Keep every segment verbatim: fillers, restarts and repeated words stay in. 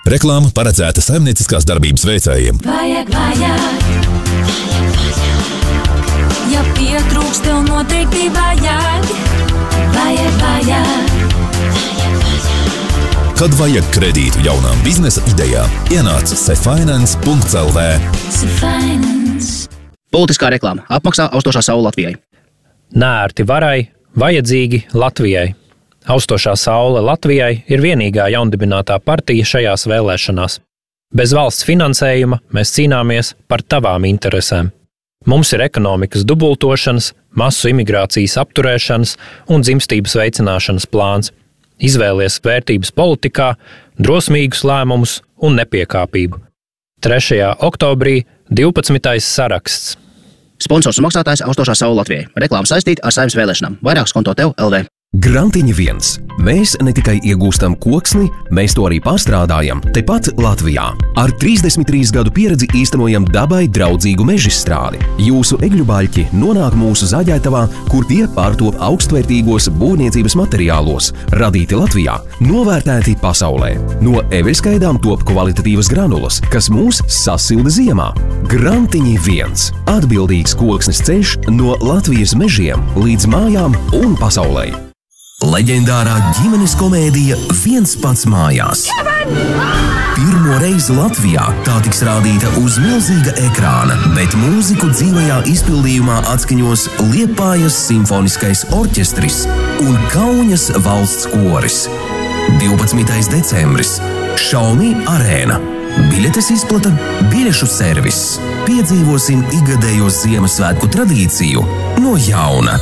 Reklāma paredzēta saimnieciskās darbības veicējiem. Vajag, vajag, vajag, vajag. Ja pietrūks, tev noteikti vajag. Vajag, vajag, vajag, vajag. Kad vajag kredītu jaunām biznesa idejām, ienāc sefinance punkts el vē. Sefinance. Politiskā reklāma apmaksā Austošā saule Latvijai. Nērti varai, vajadzīgi Latvijai. Austošā saule Latvijai ir vienīgā jaundibinātā partija šajās vēlēšanās. Bez valsts finansējuma mēs cīnāmies par tavām interesēm. Mums ir ekonomikas dubultošanas, masu imigrācijas apturēšanas un dzimstības veicināšanas plāns. Izvēlies vērtības politikā, drosmīgus lēmumus un nepiekāpību. trešajā oktobrī divpadsmitais saraksts. Sponsors un maksātājs Austošā saule Latvijai. Reklāma saistīta ar Saeimas vēlēšanām. Vairāks konto tev el vē. Grantiņa viens. Mēs ne tikai iegūstam koksni, mēs to arī pārstrādājam tepat Latvijā. Ar trīsdesmit trīs gadu pieredzi īstenojam dabai draudzīgu mežstrādi. Jūsu egļu baļķi nonāk mūsu zaļaitavā, kur tie pārtop augstvērtīgos būvniecības materiālos, radīti Latvijā, novērtēti pasaulē. No everskaidām top kvalitatīvas granulas, kas mūs sasilda ziemā. Grantiņa viens. Atbildīgs koksnes ceļš no Latvijas mežiem līdz mājām un pasaulē. Leģendārā ģimenes komēdija Viens pats mājās. Pirmo reizi Latvijā tā tiks rādīta uz milzīga ekrāna, bet mūziku dzīvajā izpildījumā atskaņos Liepājas simfoniskais orķestris un Kauņas valsts koris. divpadsmitais decembris. Šaumī arēna. Biļetes izplata biļešu servis. Piedzīvosim ikgadējo Ziemassvētku tradīciju no jauna.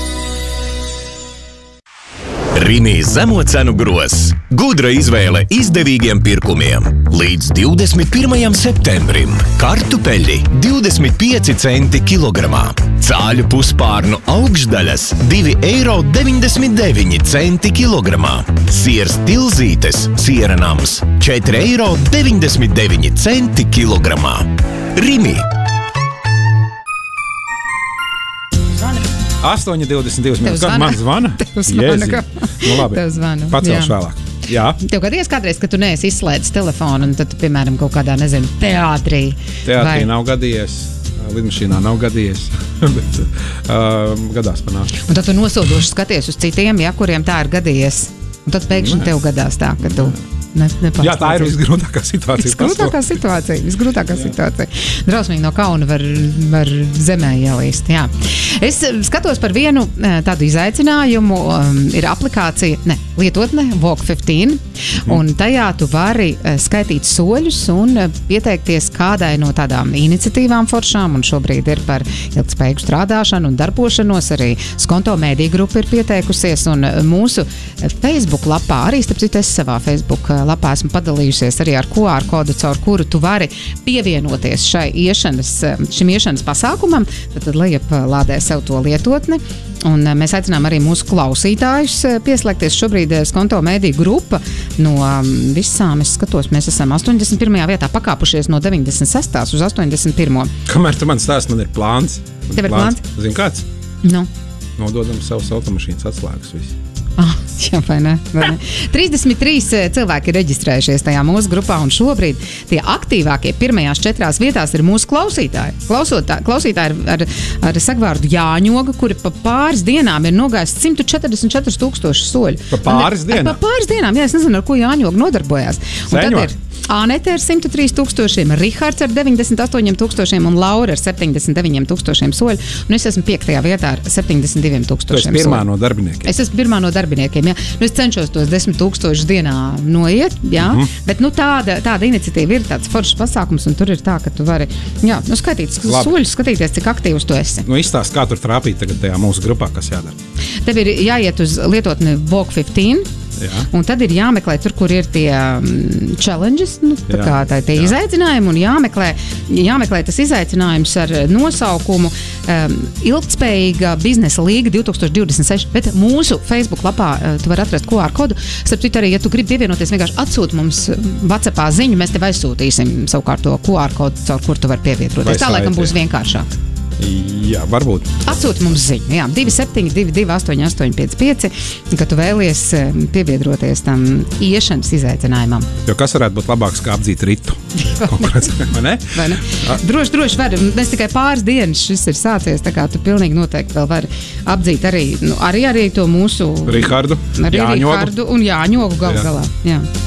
Rimi zemo cenu gros. Gudra izvēle izdevīgiem pirkumiem. Līdz divdesmit pirmajam septembrim. Kartupeļi divdesmit pieci centi kilogramā. Cāļu puspārnu augšdaļas divi eiro deviņdesmit deviņi centi kilogramā. Siers tilzītes, sieranams četri eiro deviņdesmit deviņi centi kilogramā. Rimi. astoņi divdesmit divas minūtes. Kad man zvana? Tev zvana. Jēzi. Nu labi. Tev zvana. Pacelšu vēlāk. Jā. Tev gadījies kādreiz, ka tu neesi izslēdzis telefonu un tad, tu, piemēram, kaut kādā, nezinu, teātrī. Teātrī vai... nav gadījies, lidmašīnā nav gadījies, bet uh, gadās panāk. Un tad tu nosūdoši skaties uz citiem, ja, kuriem tā ir gadījies. Un tad pēkšņi tev gadās tā, ka tu... Ne, Jā, tā ir visgrūtākā situācija. Visgrūtākā situācija, visgrūtākā situācija. Drausmīgi no kauna var, var zemē ielīst, jā. Es skatos par vienu tādu izaicinājumu, um, ir aplikācija, ne, lietotne, Walk fifteen, mm. un tajā tu vari skaitīt soļus un pieteikties kādai no tādām iniciatīvām foršām, un šobrīd ir par ilgtspējīgu strādāšanu un darbošanos, arī Skonto mēdī grupa ir pieteikusies, un mūsu Facebook lapā, arī starp citu es savā Facebook lapā esmu padalījusies arī ar Q R kodu, caur kuru tu vari pievienoties šai iešanas, šim iešanas pasākumam, tad, tad lejuplādē sev to lietotni. Un mēs aicinām arī mūsu klausītājus pieslēgties. Šobrīd Skonto mēdī grupa no visām, es skatos, mēs esam astoņdesmit pirmajā vietā pakāpušies no deviņdesmit sestās uz astoņdesmit pirmo. Kamēr tu man stāsti, man ir plāns. Man Tev ir plāns? Zini kāds? Nu. Nododam savus automašīnas atslēgas visi. Ah, jā, vai ne? Vai ne? trīsdesmit trīs cilvēki ir reģistrējušies tajā mūsu grupā, un šobrīd tie aktīvākie pirmajās četrās vietās ir mūsu klausītāji. Klausotā, klausītāji ar, ar, ar sagvārdu Jāņoga, kuri pa pāris dienām ir nogājis simt četrdesmit četri tūkstoši soļu. Pa pāris dienām? Pa pāris dienām, jā, es nezinu, ar ko Jāņoga nodarbojās. Un tad ir Anete ar simt trīs tūkstošiem, Rihards ar deviņdesmit astoņiem tūkstošiem un Laura ar septiņdesmit deviņiem tūkstošiem soļu, un es esmu piektajā vietā ar septiņdesmit diviem tūkstošiem soļu. Tu esi pirmā no darbiniekiem. Es esmu pirmā no darbiniekiem, jā. Nu, es cenšos tos desmit tūkstošus dienā noiet, jā, mm -hmm. bet nu tāda, tāda iniciatīva ir tāds foršs pasākums, un tur ir tā, ka tu vari, jā, nu skatīt soļus, skatīties, cik aktīvs tu esi. Nu izstāst, kā tur trāpīt tagad tajā mūsu grupā, kas jādara. Tev ir jāiet uz lietotni Walk fifteen. Jā. Un tad ir jāmeklē tur, kur ir tie um, challenges, nu, tā jā, kā tā, tie jā. izaicinājumi, un jāmeklē, jāmeklē tas izaicinājums ar nosaukumu um, Ilgtspējīga biznesa līga divtūkstoš divdesmit seši, bet mūsu Facebook lapā uh, tu vari atrast Q R kodu. Starp citu arī, ja tu gribi pievienoties, vienkārši atsūti mums WhatsAppā ziņu, mēs tev aizsūtīsim savukārt to Q R kodu, caur kur tu vari pievienoties. Tā laikam būs vienkāršāk. Jā, varbūt. Atsūti mums ziņu. Jā, divi septiņi divi divi astoņi astoņi pieci pieci, ka tu vēlies piebiedroties tam iešanas izaicinājumam. Jo kas varētu būt labāks kā apdzīt ritu? Vai ne? Vai ne? Droši, droši var. Mēs tikai pāris dienas šis ir sācies, tā kā tu pilnīgi noteikti vēl vari apdzīt arī, nu, arī, arī to mūsu Rihardu, arī Jāņogu. Rihardu un Jāņogu gal galā. Jā.